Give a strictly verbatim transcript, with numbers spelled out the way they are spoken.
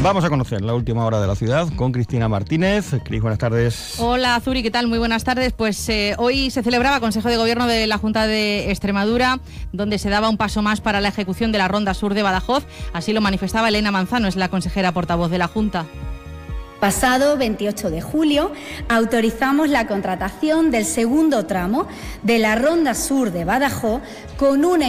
Vamos a conocer la última hora de la ciudad con Cristina Martínez. Cris, buenas tardes. Hola, Zuri, ¿qué tal? Muy buenas tardes. Pues eh, hoy se celebraba Consejo de Gobierno de la Junta de Extremadura, donde se daba un paso más para la ejecución de la Ronda Sur de Badajoz. Así lo manifestaba Elena Manzano, es la consejera portavoz de la Junta. Pasado veintiocho de julio, autorizamos la contratación del segundo tramo de la Ronda Sur de Badajoz con una